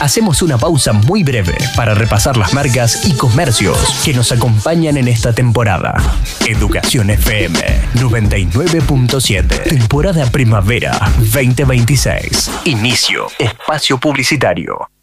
hacemos una pausa muy breve para repasar las marcas y comercios que nos acompañan en esta temporada. Educación FM 99.7. Temporada Primavera 2026. Inicio espacio publicitario.